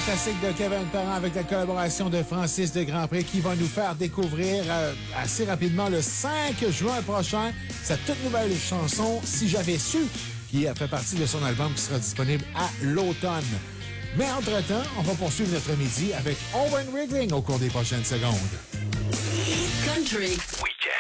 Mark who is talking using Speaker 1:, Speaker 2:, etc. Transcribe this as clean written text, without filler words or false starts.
Speaker 1: classique de Kevin Parent avec la collaboration de Francis de Grandpré qui va nous faire découvrir assez rapidement le 5 juin prochain sa toute nouvelle chanson « Si j'avais su » qui fait partie de son album qui sera disponible à l'automne. Mais entre-temps, on va poursuivre notre midi avec Owen Wriggling au cours des prochaines secondes.
Speaker 2: Country,